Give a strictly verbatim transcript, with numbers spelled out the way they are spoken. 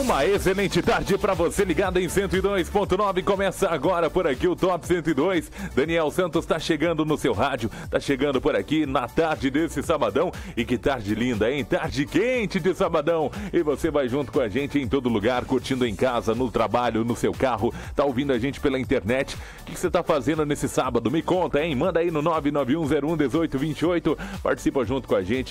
Uma excelente tarde para você ligado em cento e dois ponto nove. Começa agora por aqui o Top cento e dois. Daniel Santos está chegando no seu rádio, está chegando por aqui na tarde desse sabadão. E que tarde linda, hein? Tarde quente de sabadão. E você vai junto com a gente em todo lugar, curtindo em casa, no trabalho, no seu carro. Tá ouvindo a gente pela internet. O que você tá fazendo nesse sábado? Me conta, hein? Manda aí no nove nove um zero um um oito dois oito. Participa junto com a gente.